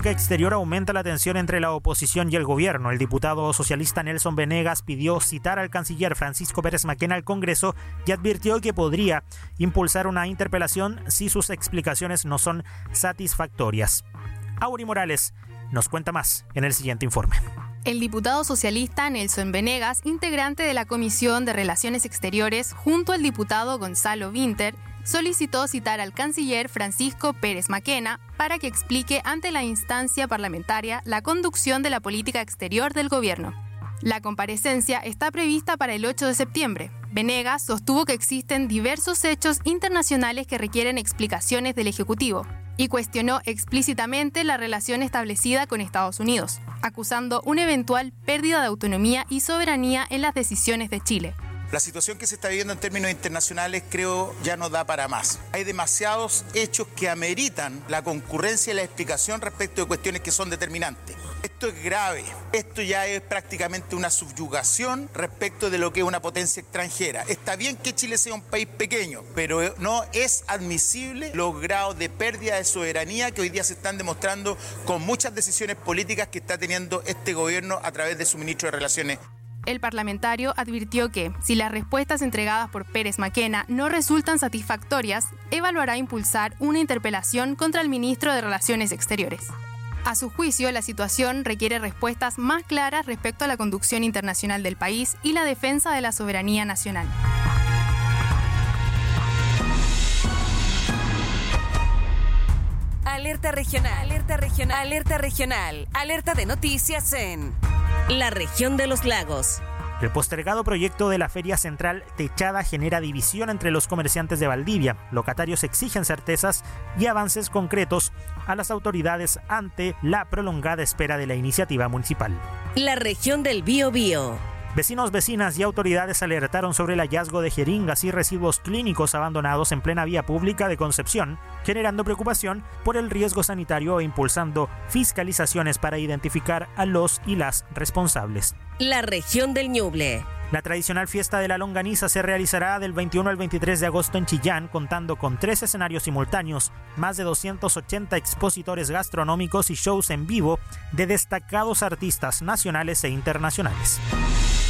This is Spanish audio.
exterior aumenta la tensión entre la oposición y el gobierno. El diputado socialista Nelson Venegas pidió citar al canciller Francisco Pérez Mackenna al Congreso y advirtió que podría impulsar una interpelación si sus explicaciones no son satisfactorias. Auri Morales nos cuenta más en el siguiente informe. El diputado socialista Nelson Venegas, integrante de la Comisión de Relaciones Exteriores, junto al diputado Gonzalo Winter, solicitó citar al canciller Francisco Pérez Mackenna para que explique ante la instancia parlamentaria la conducción de la política exterior del gobierno. La comparecencia está prevista para el 8 de septiembre. Venegas sostuvo que existen diversos hechos internacionales que requieren explicaciones del Ejecutivo y cuestionó explícitamente la relación establecida con Estados Unidos, acusando una eventual pérdida de autonomía y soberanía en las decisiones de Chile. La situación que se está viviendo en términos internacionales creo ya no da para más. Hay demasiados hechos que ameritan la concurrencia y la explicación respecto de cuestiones que son determinantes. Esto es grave. Esto ya es prácticamente una subyugación respecto de lo que es una potencia extranjera. Está bien que Chile sea un país pequeño, pero no es admisible los grados de pérdida de soberanía que hoy día se están demostrando con muchas decisiones políticas que está teniendo este gobierno a través de su ministro de Relaciones. El parlamentario advirtió que, si las respuestas entregadas por Pérez Mackenna no resultan satisfactorias, evaluará impulsar una interpelación contra el ministro de Relaciones Exteriores. A su juicio, la situación requiere respuestas más claras respecto a la conducción internacional del país y la defensa de la soberanía nacional. Alerta regional, alerta regional, alerta regional, alerta de noticias en la región de los lagos. El postergado proyecto de la Feria Central Techada genera división entre los comerciantes de Valdivia. Locatarios exigen certezas y avances concretos a las autoridades ante la prolongada espera de la iniciativa municipal. La región del Biobío. Vecinos, vecinas y autoridades alertaron sobre el hallazgo de jeringas y residuos clínicos abandonados en plena vía pública de Concepción, generando preocupación por el riesgo sanitario e impulsando fiscalizaciones para identificar a los y las responsables. La región del Ñuble. La tradicional fiesta de la longaniza se realizará del 21 al 23 de agosto en Chillán, contando con 3 escenarios simultáneos, más de 280 expositores gastronómicos y shows en vivo de destacados artistas nacionales e internacionales.